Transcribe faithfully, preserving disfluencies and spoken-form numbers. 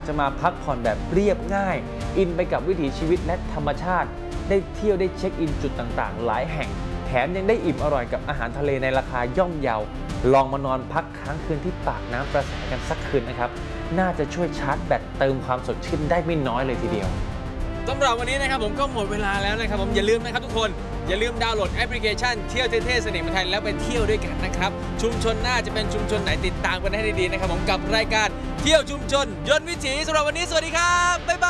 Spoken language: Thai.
จะมาพักผ่อนแบบเรียบง่ายอินไปกับวิถีชีวิตและธรรมชาติได้เที่ยวได้เช็คอินจุดต่างๆหลายแห่งแถมยังได้อิ่มอร่อยกับอาหารทะเลในราคาย่อมเยาลองมานอนพักค้างคืนที่ปากน้ำประแสกันสักคืนนะครับน่าจะช่วยชาร์จแบตเติมความสดชื่นได้ไม่น้อยเลยทีเดียวสำหรับวันนี้นะครับผมก็หมดเวลาแล้วนะครับผมอย่าลืมนะครับทุกคนอย่าลืมดาวน์โหลดแอปพลิเคชันเที่ยวเท่ๆเสน่ห์เมืองไทยแล้วไปเที่ยวด้วยกันนะครับชุมชนน่าจะเป็นชุมชนไหนติดตามกันให้ดีๆนะครับผมกับรายการเที่ยวชุมชนยนต์วิถีสำหรับวันนี้สวัสดีครับบ๊ายบาย